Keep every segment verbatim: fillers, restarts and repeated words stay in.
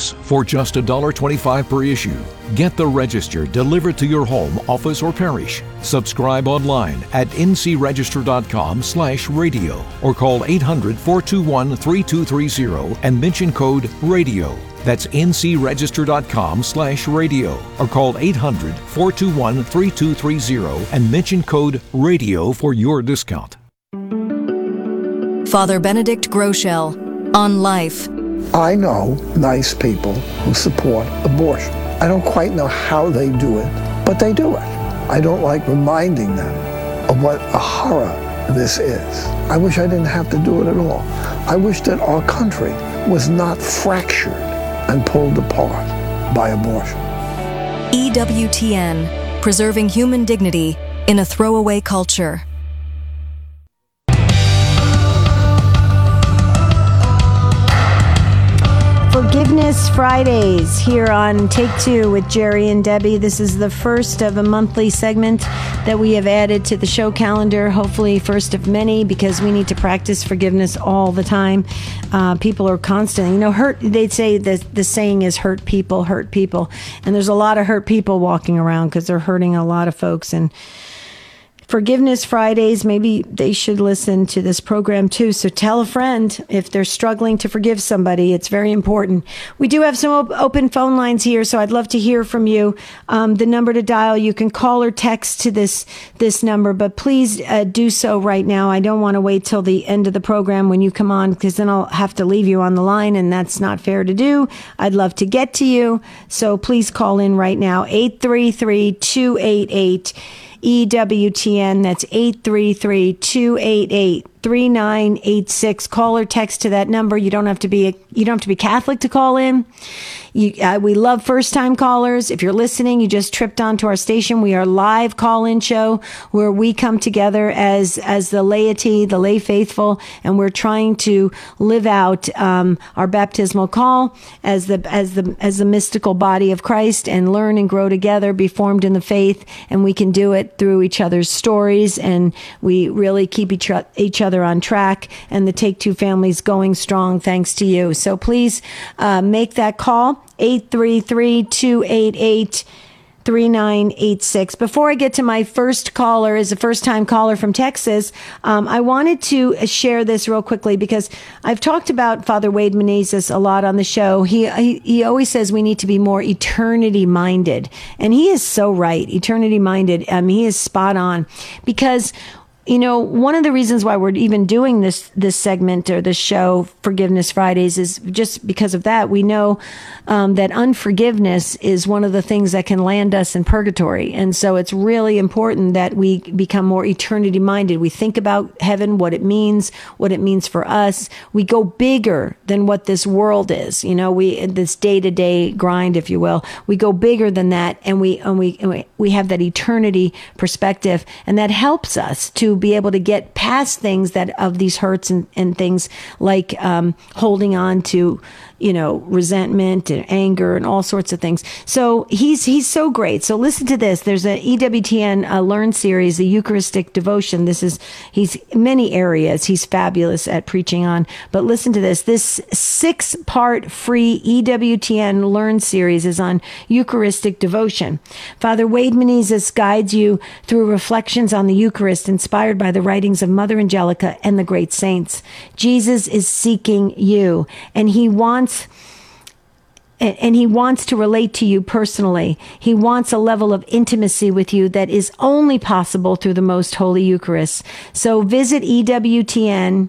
Service for just one dollar twenty-five per issue. Get the Register delivered to your home, office, or parish. Subscribe online at ncregister.com slash radio or call eight hundred, four two one, three two three zero and mention code RADIO. That's ncregister.com slash radio or call eight hundred, four two one, three two three zero and mention code RADIO for your discount. Father Benedict Groeschel on Life. I know nice people who support abortion. I don't quite know how they do it, but they do it. I don't like reminding them of what a horror this is. I wish I didn't have to do it at all. I wish that our country was not fractured and pulled apart by abortion. E W T N, preserving human dignity in a throwaway culture. Forgiveness Fridays here on Take Two with Jerry and Debbie. This is the first of a monthly segment that we have added to the show calendar. Hopefully first of many, because we need to practice forgiveness all the time. Uh, people are constantly, you know, hurt. They'd say the, the saying is hurt people, hurt people. And there's a lot of hurt people walking around because they're hurting a lot of folks. And Forgiveness Fridays, maybe they should listen to this program too. So tell a friend if they're struggling to forgive somebody. It's very important. We do have some op- open phone lines here, so I'd love to hear from you. Um, the number to dial, you can call or text to this this number, but please uh, do so right now. I don't want to wait till the end of the program when you come on, because then I'll have to leave you on the line, and that's not fair to do. I'd love to get to you, so please call in right now, eight three three, two eight eight, E W T N. That's eight three three, two eight eight, three nine eight six. Call or text to that number. You don't have to be a, you don't have to be Catholic to call in. You, uh, we love first-time callers. If you're listening, you just tripped onto our station. We are a live call-in show where we come together as as the laity, the lay faithful, and we're trying to live out um, our baptismal call as the as the as the mystical body of Christ, and learn and grow together, be formed in the faith, and we can do it through each other's stories, and we really keep each each other on track, and the Take Two family's going strong thanks to you. So please uh, make that call. eight three three, two eight eight, three nine eight six. Before I get to my first caller, is a first-time caller from Texas, um, I wanted to share this real quickly, because I've talked about Father Wade Menezes a lot on the show. He, he he always says we need to be more eternity-minded, and he is so right. Eternity-minded. I mean, he is spot on, because you know, one of the reasons why we're even doing this this segment or this show, Forgiveness Fridays, is just because of that. We know um, that unforgiveness is one of the things that can land us in purgatory. And so it's really important that we become more eternity-minded. We think about heaven, what it means, what it means for us. We go bigger than what this world is. You know, we this day-to-day grind, if you will. We go bigger than that, and we and we and we, we have that eternity perspective, and that helps us to be able to get past things that of these hurts and, and things like um, holding on to, you know, resentment and anger and all sorts of things. So he's he's so great. So listen to this. There's an E W T N uh, Learn series, the Eucharistic Devotion. This is, he's many areas he's fabulous at preaching on. But listen to this. This six-part free E W T N Learn series is on Eucharistic Devotion. Father Wade Menezes guides you through reflections on the Eucharist inspired by the writings of Mother Angelica and the great saints. Jesus is seeking you, and he wants And he wants to relate to you personally. He wants a level of intimacy with you that is only possible through the Most Holy Eucharist. So visit E W T N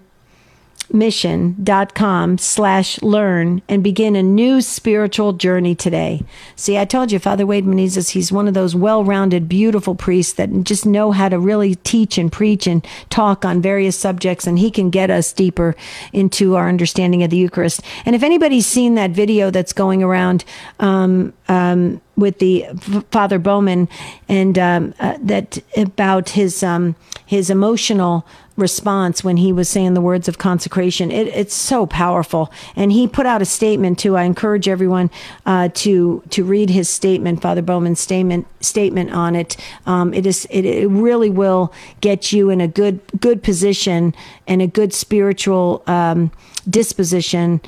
mission.com slash learn and begin a new spiritual journey today. See, I told you, Father Wade Menezes, he's one of those well-rounded, beautiful priests that just know how to really teach and preach and talk on various subjects, and he can get us deeper into our understanding of the Eucharist. And if anybody's seen that video that's going around um, um, with the Father Bowman, and um, uh, that about his um, his emotional response when he was saying the words of consecration, it, it's so powerful. And he put out a statement too. I encourage everyone uh, to to read his statement, Father Bowman's statement statement on it. Um, it is it, it really will get you in a good good position and a good spiritual um, disposition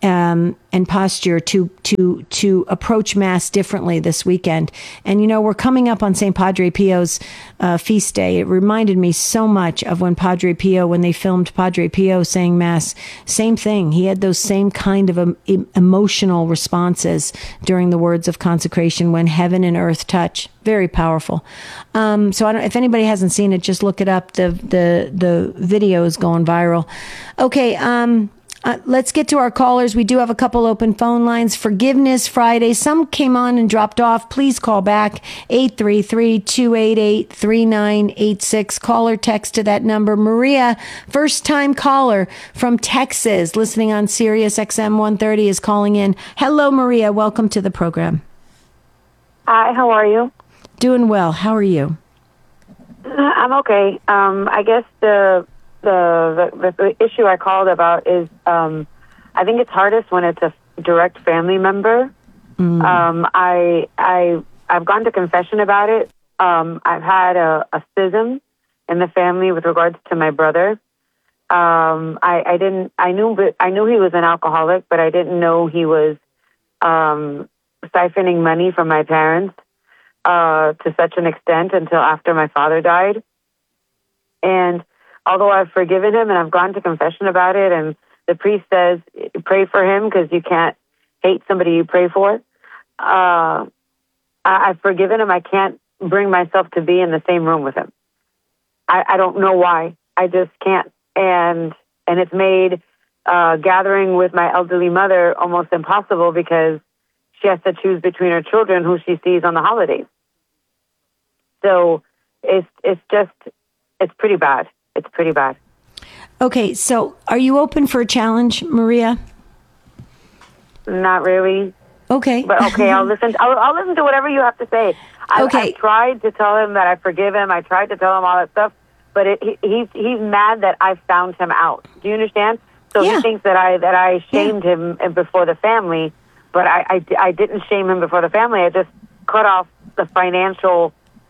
um, and posture to to to approach Mass differently this weekend. And you know, we're coming up on Saint Padre Pio's uh, feast day. It reminded me so much of when Padre Pio, when they filmed Padre Pio saying Mass. Same thing. He had those same kind of um, emotional responses during the words of consecration when heaven and earth touch. Very powerful. Um, so I don't, if anybody hasn't seen it, just look it up. The the the video is going viral. Okay, um, uh, let's get to our callers. We do have a couple open phone lines. Forgiveness Friday. Some came on and dropped off. Please call back eight three three, two eight eight, three nine eight six. Call or text to that number. Maria, first time caller from Texas, listening on Sirius X M one thirty, is calling in. Hello, Maria. Welcome to the program. Hi, how are you? Doing well. How are you? I'm okay. Um, I guess the, the the the issue I called about is um, I think it's hardest when it's a direct family member. Mm. Um, I I I've gone to confession about it. Um, I've had a, a schism in the family with regards to my brother. Um, I, I didn't. I knew. I knew he was an alcoholic, but I didn't know he was um, siphoning money from my parents. Uh, to such an extent until after my father died. And although I've forgiven him and I've gone to confession about it, and the priest says, pray for him because you can't hate somebody you pray for, uh, I- I've forgiven him. I can't bring myself to be in the same room with him. I, I don't know why. I just can't. And and it's made uh, gathering with my elderly mother almost impossible because she has to choose between her children who she sees on the holidays. So it's it's just, it's pretty bad. It's pretty bad. Okay, so are you open for a challenge, Maria? Not really. Okay. But okay, I'll listen. I'll, I'll listen to whatever you have to say. I, Okay. I tried to tell him that I forgive him. I tried to tell him all that stuff, but it, he, he's he's mad that I found him out. Do you understand? So Yeah. he thinks that I that I shamed him before the family, but I, I, I didn't shame him before the family. I just cut off the financial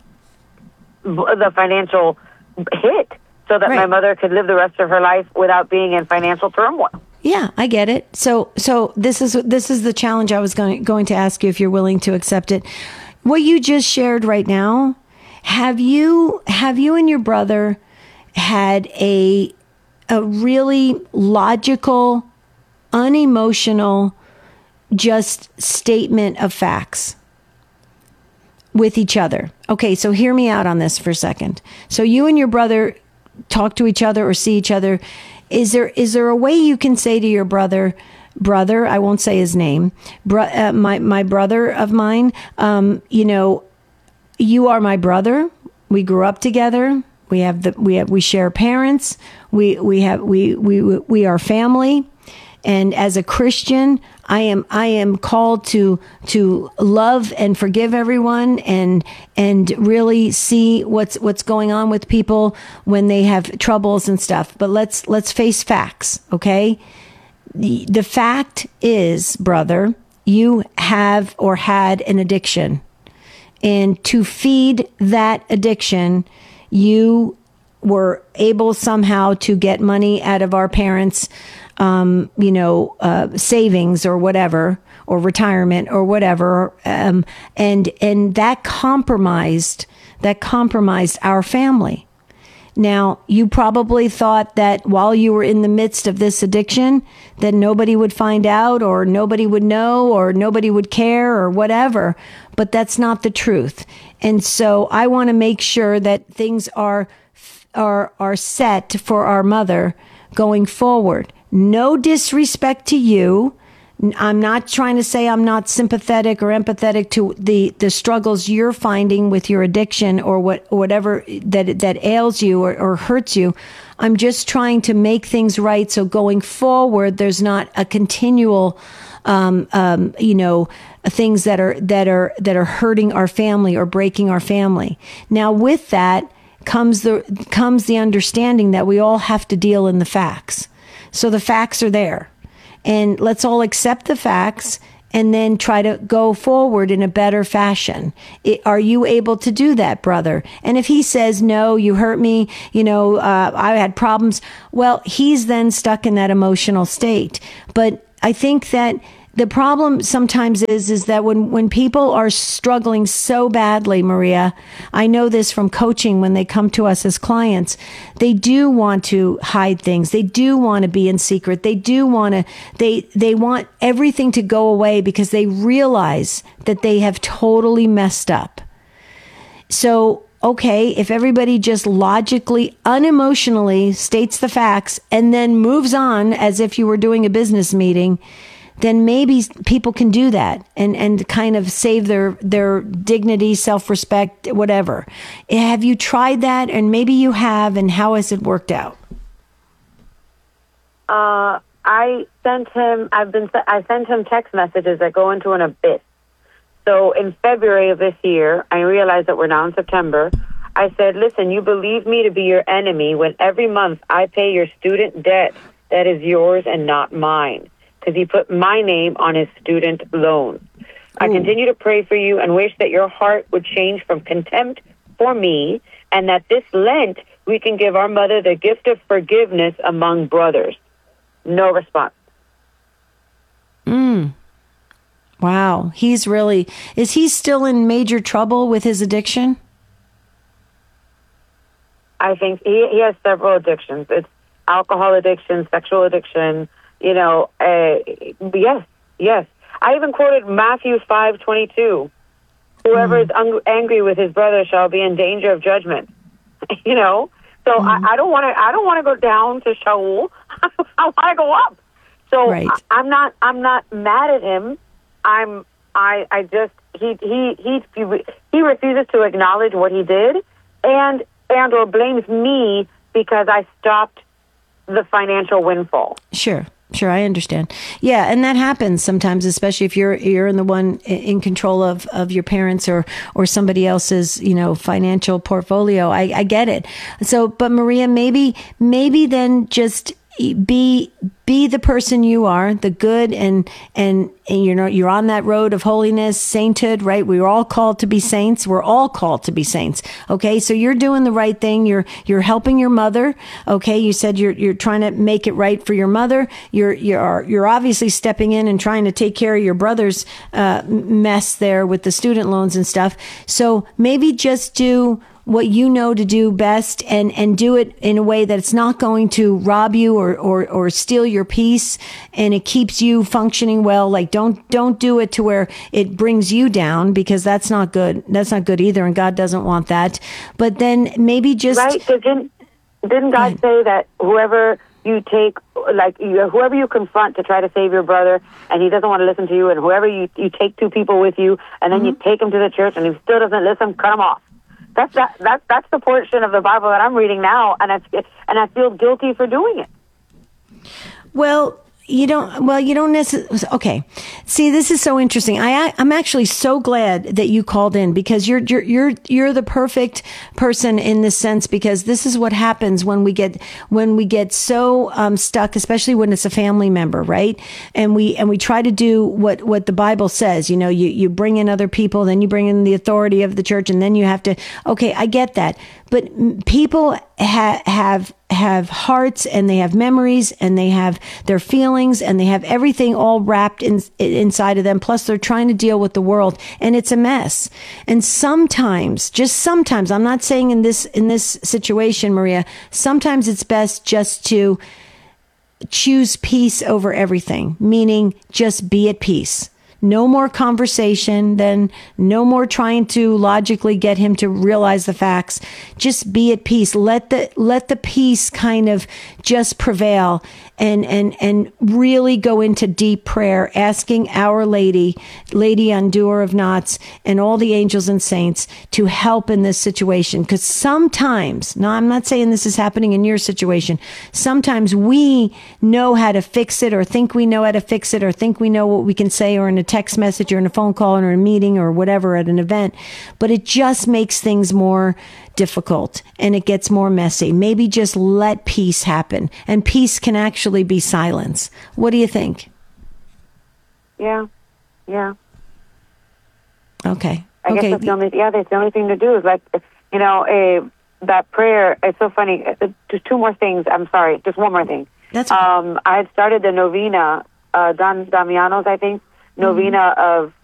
the financial hit so that Right. my mother could live the rest of her life without being in financial turmoil. Yeah, I get it. So, so this is this is the challenge I was going going to ask you if you're willing to accept it. What you just shared right now, have you have you and your brother had a a really logical, unemotional, just statement of facts with each other? Okay, so hear me out on this for a second. So you and your brother talk to each other or see each other. Is there is there a way you can say to your brother, brother, I won't say his name, bro, uh, my my brother of mine, um, you know, you are my brother. We grew up together. We have the we have we share parents. We we have we we we are family. And as a Christian, I am I am called to to love and forgive everyone, and and really see what's what's going on with people when they have troubles and stuff. But let's let's face facts, okay? The the fact is, brother, you have or had an addiction. And to feed that addiction, you were able somehow to get money out of our parents' Um, you know, uh, savings or whatever, or retirement or whatever, um, and and that compromised that compromised our family. Now, you probably thought that while you were in the midst of this addiction, that nobody would find out, or nobody would know, or nobody would care, or whatever. But that's not the truth. And so, I want to make sure that things are are are set for our mother going forward. No disrespect to you. I'm not trying to say I'm not sympathetic or empathetic to the, the struggles you're finding with your addiction or what or whatever that that ails you or, or hurts you. I'm just trying to make things right so going forward there's not a continual um, um, you know, things that are that are that are hurting our family or breaking our family. Now with that comes the comes the understanding that we all have to deal in the facts. So the facts are there, and let's all accept the facts and then try to go forward in a better fashion. It, are you able to do that, brother? And if he says, no, you hurt me, you know, uh, I had problems, well, he's then stuck in that emotional state. But I think that the problem sometimes is is that when, when people are struggling so badly, Maria, I know this from coaching when they come to us as clients, they do want to hide things. They do want to be in secret. They do want to, they, they want everything to go away because they realize that they have totally messed up. So, okay, if everybody just logically, unemotionally states the facts and then moves on as if you were doing a business meeting, then maybe people can do that and, and kind of save their, their dignity, self-respect, whatever. Have you tried that? And maybe you have, and how has it worked out? Uh, I sent him, I've been, I sent him text messages that go into an abyss. So in February of this year, I realized that we're now in September. I said, listen, you believe me to be your enemy when every month I pay your student debt that is yours and not mine. Because he put my name on his student loan. Ooh. I continue to pray for you and wish that your heart would change from contempt for me and that this Lent we can give our mother the gift of forgiveness among brothers. No response. Mm. Wow. He's really, is he still in major trouble with his addiction? I think he, he has several addictions. It's alcohol addiction, sexual addiction. You know, uh, yes, yes. I even quoted Matthew five twenty-two. Whoever mm. is un- angry with his brother shall be in danger of judgment. You know, so mm. I, I don't want to. I don't want to go down to Shaul. I want to go up. So right. I, I'm not. I'm not mad at him. I'm. I. I just. He. He. He. He refuses to acknowledge what he did, and and or blames me because I stopped the financial windfall. Sure. Sure, I understand. Yeah, and that happens sometimes, especially if you're you're in the one in control of, of your parents or or somebody else's, you know, financial portfolio. I, I get it. So, but Maria, maybe maybe then just be be the person you are, the good, and and and you know you're on that road of holiness, sainthood, right? We're all called to be saints. We're all called to be saints. Okay, so you're doing the right thing. You're you're helping your mother. Okay, you said you're you're trying to make it right for your mother. You're you're you're obviously stepping in and trying to take care of your brother's uh, mess there with the student loans and stuff. So maybe just do what you know to do best and, and do it in a way that it's not going to rob you or, or, or steal your peace, and it keeps you functioning well. Like don't, don't do it to where it brings you down, because that's not good. That's not good either. And God doesn't want that. But then maybe just. Right. So didn't, didn't God say that whoever you take, like you, whoever you confront to try to save your brother and he doesn't want to listen to you, and whoever you, you take two people with you and then mm-hmm. you take him to the church and he still doesn't listen, cut him off. That's that, that. That's the portion of the Bible that I'm reading now, and I and I feel guilty for doing it. Well, you don't. Well, you don't necessarily. Okay. See, this is so interesting. I I'm actually so glad that you called in, because you're you're you're you're the perfect person in this sense, because this is what happens when we get when we get so um, stuck, especially when it's a family member, right? And we and we try to do what what the Bible says. You know, you you bring in other people, then you bring in the authority of the church, and then you have to. Okay, I get that, but people ha- have. have hearts, and they have memories, and they have their feelings, and they have everything all wrapped in, inside of them. Plus they're trying to deal with the world, and it's a mess. And sometimes, just sometimes, I'm not saying in this, in this situation, Maria, sometimes it's best just to choose peace over everything, meaning just be at peace. No more conversation, then no more trying to logically get him to realize the facts. Just be at peace. Let the let the peace kind of just prevail, and and and really go into deep prayer, asking Our Lady, Lady Undoer of Knots, and all the angels and saints to help in this situation. Because sometimes, now I'm not saying this is happening in your situation, sometimes we know how to fix it, or think we know how to fix it, or think we know what we can say, or in a text message, or in a phone call, or a meeting, or whatever at an event, but it just makes things more difficult, and it gets more messy. Maybe just let peace happen, and peace can actually be silence. What do you think? Yeah, yeah. Okay. I okay. guess that's the only, yeah, that's the only thing to do is, like, you know, a, that prayer. It's so funny. Just two more things. I'm sorry. Just one more thing. That's okay. Um, I had started the novena uh, Don Damiano's, I think, novena of